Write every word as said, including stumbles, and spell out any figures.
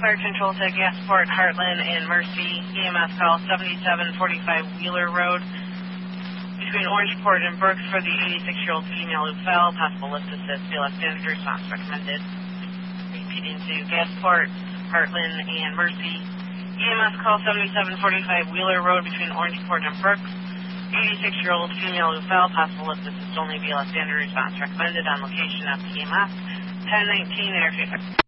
fire control to Gasport, Heartland, and Mercy. E M S call seventy-seven forty-five Wheeler Road between Orangeport and Brooks for the eighty-six-year-old female who fell. Possible lift assist. Feel standard response recommended. Repeating to Gasport, Heartland, and Mercy. E M S call seventy-seven forty-five Wheeler Road between Orangeport and Brooks. eighty-six-year-old female who fell. Possible lift assist only. Feel standard response recommended on location at T M S. ten nineteen Airfield.